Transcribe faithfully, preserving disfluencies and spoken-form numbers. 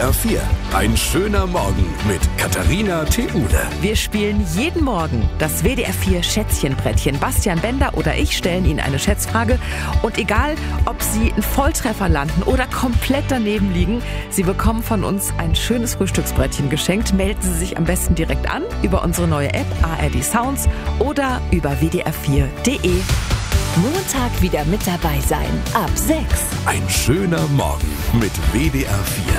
R vier. Ein schöner Morgen mit Katharina Theule. Wir spielen jeden Morgen das W D R vier Schätzchenbrettchen. Bastian Bender oder ich stellen Ihnen eine Schätzfrage. Und egal, ob Sie einen Volltreffer landen oder komplett daneben liegen, Sie bekommen von uns ein schönes Frühstücksbrettchen geschenkt. Melden Sie sich am besten direkt an über unsere neue App A R D Sounds oder über w d r vier punkt de. Montag wieder mit dabei sein. Ab sechs. Ein schöner Morgen mit W D R vier.